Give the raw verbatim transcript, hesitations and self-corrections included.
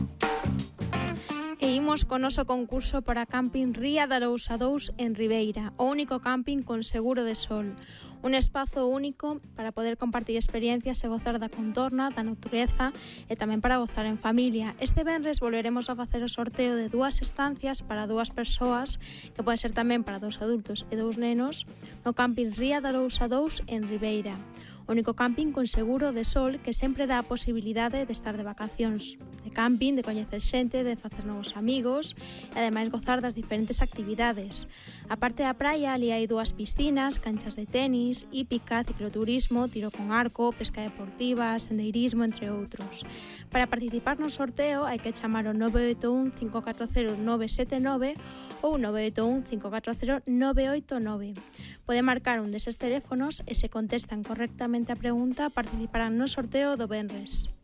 E imos con noso concurso para Camping Ría de Arousa dous en Ribeira, o único camping con seguro de sol. Un espazo único para poder compartir experiencias e gozar da contorna, da natureza e tamén para gozar en familia. Este venres volveremos a facer o sorteo de dúas estancias para dúas persoas, que pode ser tamén para dous adultos e dous nenos, no Camping Ría de Arousa dous en Ribeira. O único camping con seguro de sol que sempre dá a posibilidade de estar de vacacións, de camping, de coñecer xente, de facer novos amigos e ademais gozar das diferentes actividades. A parte da praia, ali hai dúas piscinas, canchas de tenis, hípica, cicloturismo, tiro con arco, pesca deportiva, sendeirismo, entre outros. Para participar no sorteo hai que chamar ao nove oito un cinco catro cero nove sete nove ou nove oito un cinco catro cero nove oito nove. Pode marcar un deses teléfonos e se contestan correctamente a pregunta participarán no sorteo do venres.